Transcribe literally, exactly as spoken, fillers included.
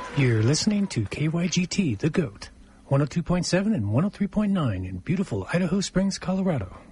You're listening to K Y G T, The Goat, one oh two point seven and one oh three point nine in beautiful Idaho Springs, Colorado.